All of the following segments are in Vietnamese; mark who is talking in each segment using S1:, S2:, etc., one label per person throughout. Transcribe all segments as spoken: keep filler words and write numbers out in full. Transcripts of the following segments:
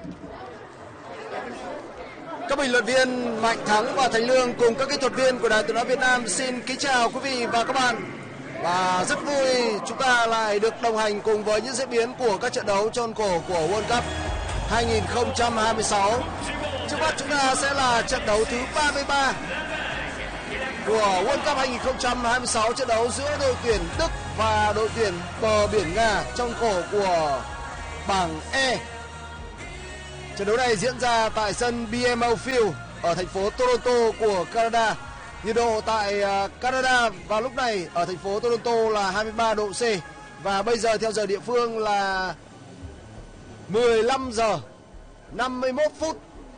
S1: Các bình luận viên Mạnh Thắng và Thành Lương cùng các kỹ thuật viên của Đài Tiếng nói Việt Nam xin kính chào quý vị và các bạn. Và rất vui chúng ta lại được đồng hành cùng với những diễn biến của các trận đấu trong cổ của World Cup hai không hai sáu. Trước mắt chúng ta sẽ là trận đấu thứ ba mươi ba của World Cup hai không hai sáu, trận đấu giữa đội tuyển Đức và đội tuyển bờ biển Nga trong cổ của bảng E. Trận đấu này diễn ra tại sân bê em o Field ở thành phố Toronto của Canada. Nhiệt độ tại Canada vào lúc này ở thành phố Toronto là hai mươi ba độ C. Và bây giờ theo giờ địa phương là mười lăm giờ năm mươi mốt phút.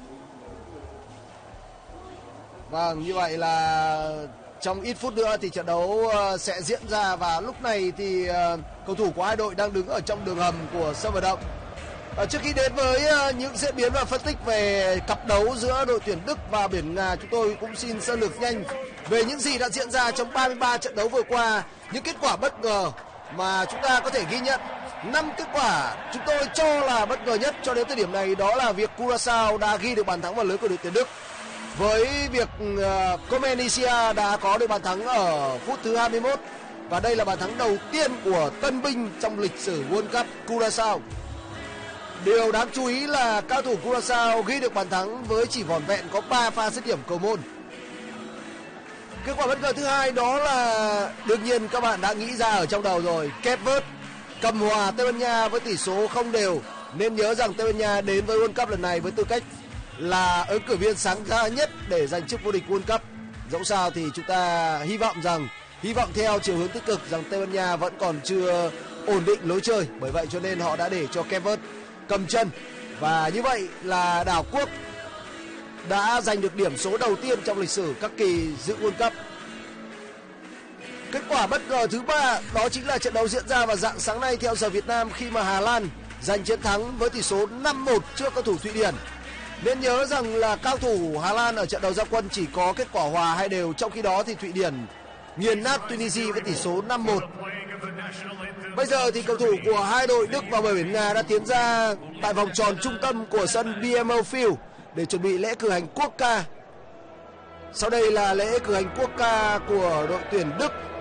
S1: Vâng, như vậy là trong ít phút nữa thì trận đấu sẽ diễn ra. Và lúc này thì cầu thủ của hai đội đang đứng ở trong đường hầm của sân vận động. À, trước khi đến với uh, những diễn biến và phân tích về cặp đấu giữa đội tuyển Đức và biển Nga, chúng tôi cũng xin sơ lược nhanh về những gì đã diễn ra trong ba mươi ba trận đấu vừa qua, những kết quả bất ngờ mà chúng ta có thể ghi nhận. Năm kết quả chúng tôi cho là bất ngờ nhất cho đến thời điểm này đó là việc Curaçao đã ghi được bàn thắng vào lưới của đội tuyển Đức, với việc uh, Comenisia đã có được bàn thắng ở phút thứ hai mươi mốt, và đây là bàn thắng đầu tiên của tân binh trong lịch sử World Cup Curaçao. Điều đáng chú ý là cao thủ Curaçao ghi được bàn thắng với chỉ vỏn vẹn có ba pha dứt điểm cầu môn. Kết quả bất ngờ thứ hai đó là đương nhiên các bạn đã nghĩ ra ở trong đầu rồi, Cape Verde cầm hòa Tây Ban Nha với tỷ số không đều, nên nhớ rằng Tây Ban Nha đến với World Cup lần này với tư cách là ứng cử viên sáng giá nhất để giành chức vô địch World Cup. Dẫu sao thì chúng ta hy vọng rằng hy vọng theo chiều hướng tích cực rằng Tây Ban Nha vẫn còn chưa ổn định lối chơi, bởi vậy cho nên họ đã để cho Cape Verde cầm chân, và như vậy là đảo quốc đã giành được điểm số đầu tiên trong lịch sử các kỳ dự World Cup. Kết quả bất ngờ thứ ba đó chính là trận đấu diễn ra vào rạng sáng nay theo giờ Việt Nam, khi mà Hà Lan giành chiến thắng với tỷ số năm một trước các thủ Thụy Điển. Nên nhớ rằng là cao thủ Hà Lan ở trận đầu ra quân chỉ có kết quả hòa hai đều, trong khi đó thì Thụy Điển nghiền nát Tunisia với tỷ số năm một. Bây giờ thì cầu thủ của hai đội Đức và bờ biển Nga đã tiến ra tại vòng tròn trung tâm của sân bê em o Field để chuẩn bị lễ cử hành quốc ca. Sau đây là lễ cử hành quốc ca của đội tuyển Đức